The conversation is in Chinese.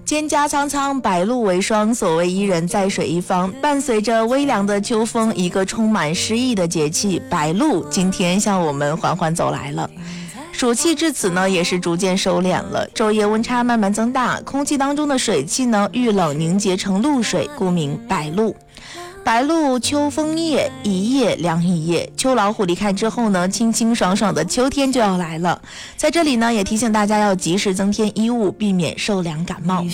蒹葭苍苍，白露为霜，所谓伊人，在水一方。伴随着微凉的秋风，一个充满诗意的节气白露，今天向我们缓缓走来了。暑气至此呢，也是逐渐收敛了，昼夜温差慢慢增大，空气当中的水汽呢遇冷凝结成露水，故名白露。白露秋风夜，一夜凉一夜。秋老虎离开之后呢，清清爽爽的秋天就要来了。在这里呢，也提醒大家要及时增添衣物，避免受凉感冒。